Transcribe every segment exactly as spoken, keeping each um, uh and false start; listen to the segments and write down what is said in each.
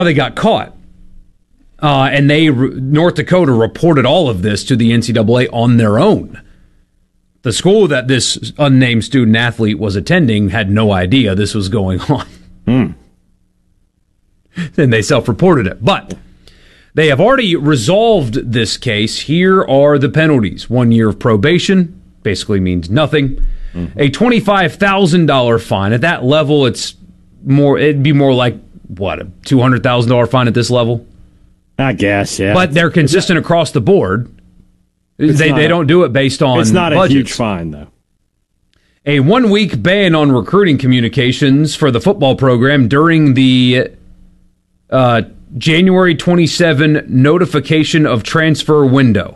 they got caught. Uh, and they North Dakota reported all of this to the N C double A on their own. The school that this unnamed student athlete was attending had no idea this was going on. Mm. And they self-reported it. But they have already resolved this case. Here are the penalties. One year of probation, basically means nothing. Mm-hmm. A twenty-five thousand dollars fine. At that level, it's more. It'd be more like, what, a two hundred thousand dollars fine at this level? I guess, yeah. But they're consistent across the board. It's they they a, don't do it based on It's not budgets. a huge fine, though. A one-week ban on recruiting communications for the football program during the uh, January twenty-seventh notification of transfer window.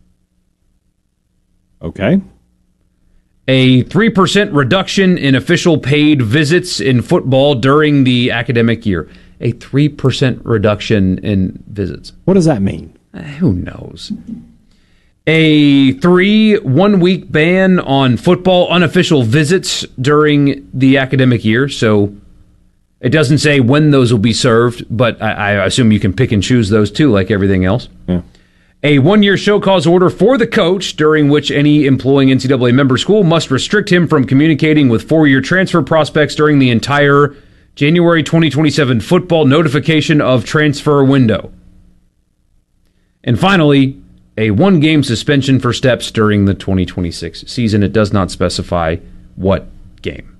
Okay. A three percent reduction in official paid visits in football during the academic year. A three percent reduction in visits. What does that mean? Uh, who knows? A three one-week ban on football unofficial visits during the academic year. So it doesn't say when those will be served, but I, I assume you can pick and choose those too, like everything else. Yeah. A one-year show-cause order for the coach, during which any employing N C double A member school must restrict him from communicating with four-year transfer prospects during the entire January twenty twenty-seven football notification of transfer window. And finally, a one-game suspension for steps during the twenty twenty-six season. It does not specify what game.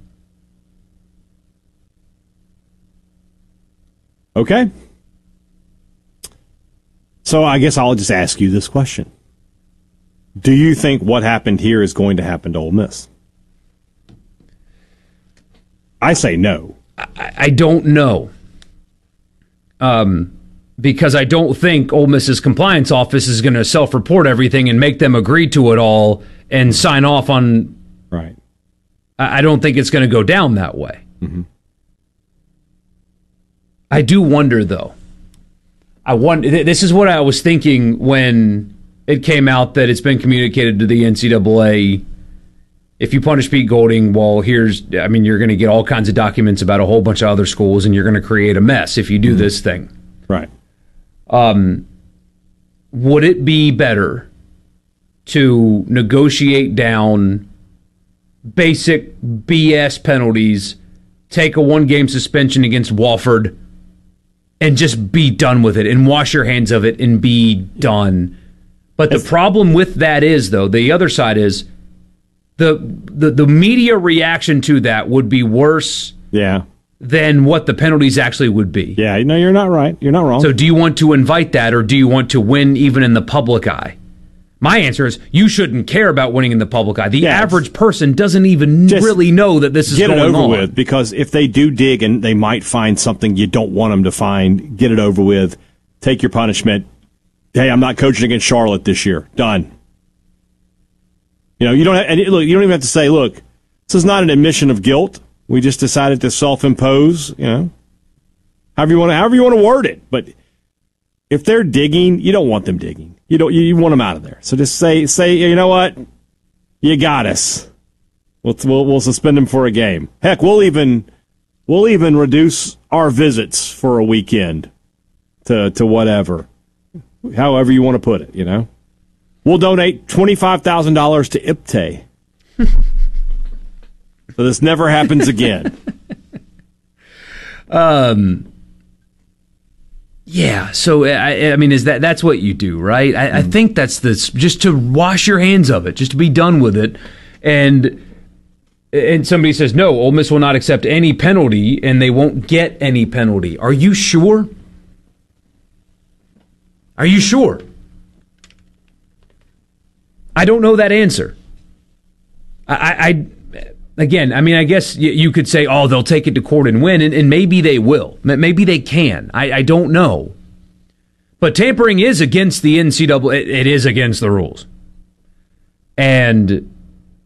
Okay. So I guess I'll just ask you this question. Do you think what happened here is going to happen to Ole Miss? I say no. I, I don't know. Um, because I don't think Ole Miss's compliance office is going to self-report everything and make them agree to it all and sign off on... Right. I, I don't think it's going to go down that way. Mm-hmm. I do wonder, though. I wonder, this is what I was thinking when it came out that it's been communicated to the N C double A. If you punish Pete Golding, well, here's, I mean, you're going to get all kinds of documents about a whole bunch of other schools, and you're going to create a mess if you do mm-hmm. this thing. Right. Um, would it be better to negotiate down basic B S penalties, take a one-game suspension against Wofford, and just be done with it and wash your hands of it and be done? But the problem with that is, though, the other side is the the, the media reaction to that would be worse yeah. than what the penalties actually would be. Yeah, no, you're not right. You're not wrong. So do you want to invite that, or do you want to win even in the public eye? My answer is you shouldn't care about winning in the public eye. The yes. average person doesn't even just really know that this is going on. Get it over on. with, because if they do dig and they might find something you don't want them to find, get it over with. Take your punishment. Hey, I'm not coaching against Charlotte this year. Done. You know, you don't have, and look, you don't even have to say, look, this is not an admission of guilt. We just decided to self-impose, you know, however you want to, however you want to word it. But if they're digging, you don't want them digging. You don't. You want them out of there. So just say, say, you know what, you got us. We'll we'll, we'll suspend them for a game. Heck, we'll even we'll even reduce our visits for a weekend to to whatever, however you want to put it. You know, we'll donate twenty-five thousand dollars to I P T A. So this never happens again. um. Yeah, so I, I mean, is that that's what you do, right? I, mm. I think that's this, just to wash your hands of it, just to be done with it, and and somebody says no, Ole Miss will not accept any penalty, and they won't get any penalty. Are you sure? Are you sure? I don't know that answer. I. I Again, I mean, I guess you could say, oh, they'll take it to court and win, and, and maybe they will. Maybe they can. I, I don't know. But tampering is against the N C double A. It, it is against the rules. And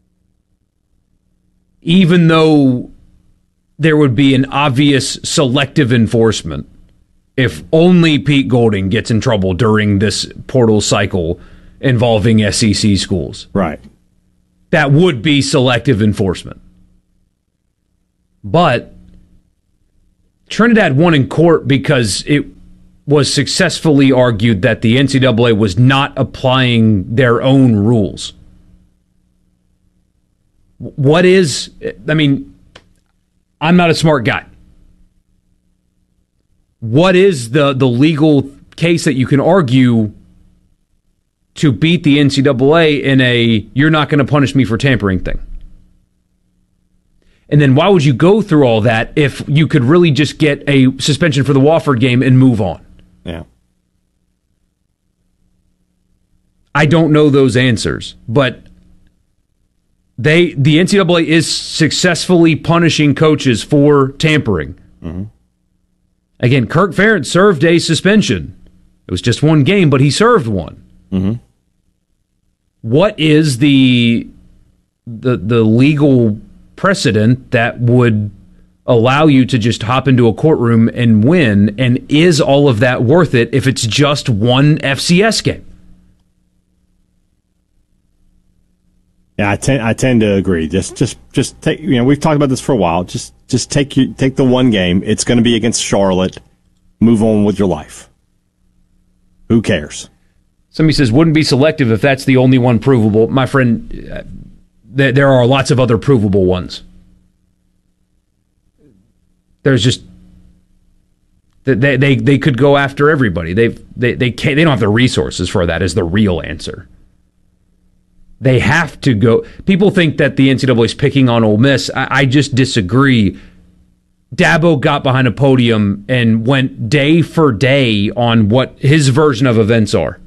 even though there would be an obvious selective enforcement, if only Pete Golding gets in trouble during this portal cycle involving S E C schools. Right. That would be selective enforcement. But Trinidad won in court because it was successfully argued that the N C double A was not applying their own rules. What is, I mean, I'm not a smart guy. What is the, the legal case that you can argue to beat the N C double A in a you're not going to punish me for tampering thing? And then why would you go through all that if you could really just get a suspension for the Wofford game and move on? Yeah. I don't know those answers, but they the N C double A is successfully punishing coaches for tampering. Mm-hmm. Again, Kirk Ferentz served a suspension. It was just one game, but he served one. Mm-hmm. What is the the the legal precedent that would allow you to just hop into a courtroom and win, and is all of that worth it if it's just one F C S game? Yeah, I tend I tend to agree. Just just just take, you know, we've talked about this for a while. Just just take you take the one game. It's going to be against Charlotte. Move on with your life. Who cares? Somebody says wouldn't be selective if that's the only one provable. My friend, uh, th- there are lots of other provable ones. There's just they they they could go after everybody. They've they they can't, they don't have the resources for that. Is the real answer. They have to go. People think that the N C double A is picking on Ole Miss. I, I just disagree. Dabo got behind a podium and went day for day on what his version of events are.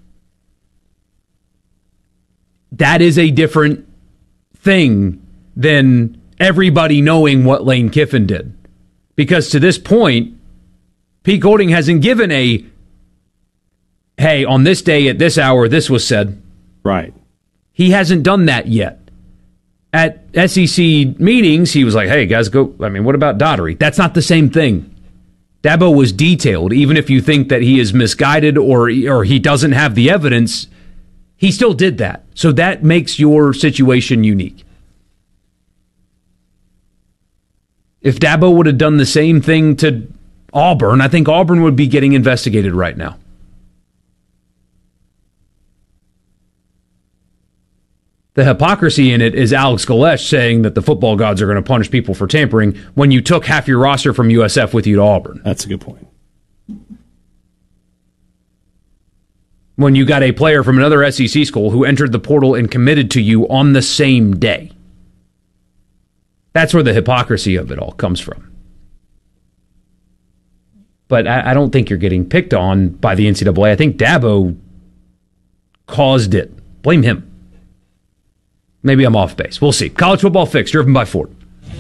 That is a different thing than everybody knowing what Lane Kiffin did. Because to this point, Pete Golding hasn't given a, hey, on this day at this hour, this was said. Right. He hasn't done that yet. At S E C meetings, he was like, hey, guys, go. I mean, what about Daugherty? That's not the same thing. Dabo was detailed. Even if you think that he is misguided or, or he doesn't have the evidence, he still did that. So that makes your situation unique. If Dabo would have done the same thing to Auburn, I think Auburn would be getting investigated right now. The hypocrisy in it is Alex Galesh saying that the football gods are going to punish people for tampering when you took half your roster from U S F with you to Auburn. That's a good point. When you got a player from another S E C school who entered the portal and committed to you on the same day. That's where the hypocrisy of it all comes from. But I, I don't think you're getting picked on by the N C double A. I think Dabo caused it. Blame him. Maybe I'm off base. We'll see. College Football Fix, driven by Ford.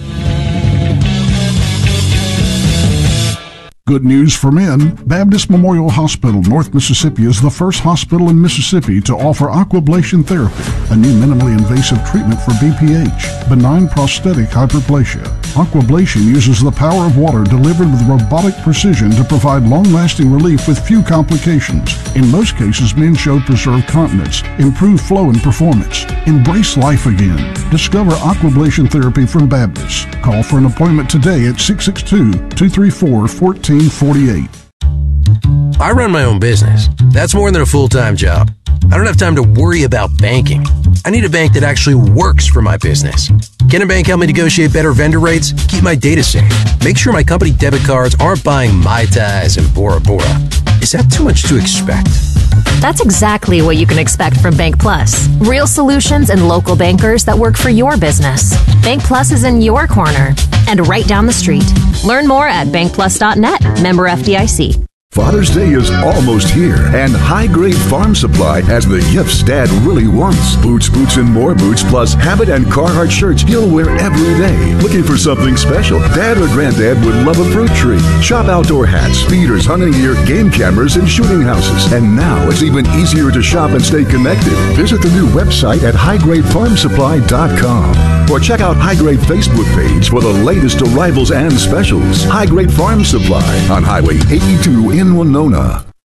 Good news for men. Baptist Memorial Hospital, North Mississippi, is the first hospital in Mississippi to offer aquablation therapy, a new minimally invasive treatment for B P H, benign prostatic hyperplasia. Aquablation uses the power of water delivered with robotic precision to provide long-lasting relief with few complications. In most cases, men show preserved continence, improved flow and performance. Embrace life again. Discover aquablation therapy from Baptist. Call for an appointment today at six six two, two three four, one four four eight. I run my own business. That's more than a full-time job. I don't have time to worry about banking. I need a bank that actually works for my business. Can a bank help me negotiate better vendor rates? Keep my data safe. Make sure my company debit cards aren't buying Mai Tais and Bora Bora. Is that too much to expect? That's exactly what you can expect from Bank Plus. Real solutions and local bankers that work for your business. Bank Plus is in your corner and right down the street. Learn more at bank plus dot net. Member F D I C. Father's Day is almost here, and High Grade Farm Supply has the gifts Dad really wants. Boots, boots, and more boots, plus Habit and Carhartt shirts he'll wear every day. Looking for something special? Dad or Granddad would love a fruit tree. Shop outdoor hats, feeders, hunting gear, game cameras, and shooting houses. And now it's even easier to shop and stay connected. Visit the new website at high grade farm supply dot com or check out High Grade Facebook page for the latest arrivals and specials. High Grade Farm Supply on Highway eighty-two in Winona.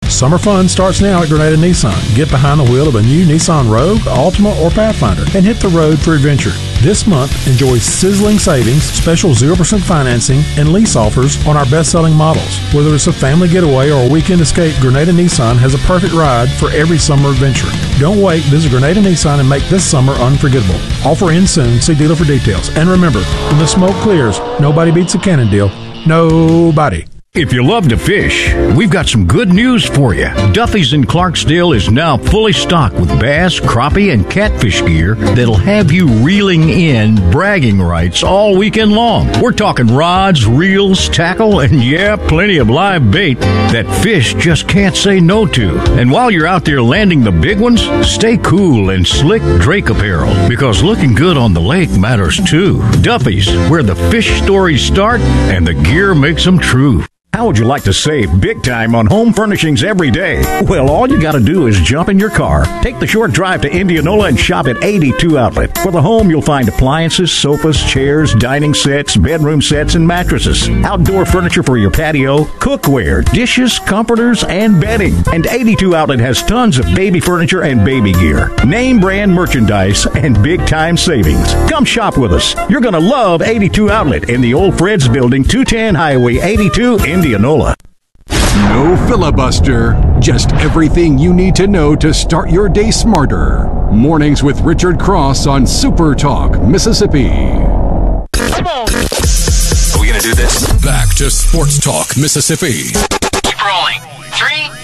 Summer fun starts now at Grenada Nissan. Get behind the wheel of a new Nissan Rogue, Altima, or Pathfinder and hit the road for adventure. This month, enjoy sizzling savings, special zero percent financing, and lease offers on our best-selling models. Whether it's a family getaway or a weekend escape, Grenada Nissan has a perfect ride for every summer adventure. Don't wait. Visit Grenada Nissan and make this summer unforgettable. Offer ends soon. See dealer for details. And remember, when the smoke clears, nobody beats a Cannon deal. Nobody. If you love to fish, we've got some good news for you. Duffy's in Clarksdale is now fully stocked with bass, crappie, and catfish gear that'll have you reeling in bragging rights all weekend long. We're talking rods, reels, tackle, and yeah, plenty of live bait that fish just can't say no to. And while you're out there landing the big ones, stay cool in slick Drake apparel, because looking good on the lake matters too. Duffy's, where the fish stories start and the gear makes them true. How would you like to save big time on home furnishings every day? Well, all you got to do is jump in your car, take the short drive to Indianola, and shop at eighty-two Outlet. For the home, you'll find appliances, sofas, chairs, dining sets, bedroom sets, and mattresses. Outdoor furniture for your patio, cookware, dishes, comforters, and bedding. And eighty-two Outlet has tons of baby furniture and baby gear. Name brand merchandise and big time savings. Come shop with us. You're going to love eighty-two Outlet in the Old Fred's Building, two ten Highway eighty-two in Indianola. No filibuster, just everything you need to know to start your day smarter. Mornings with Richard Cross on Super Talk, Mississippi. Come on. Are we going to do this? Back to Sports Talk, Mississippi. Keep rolling. Three,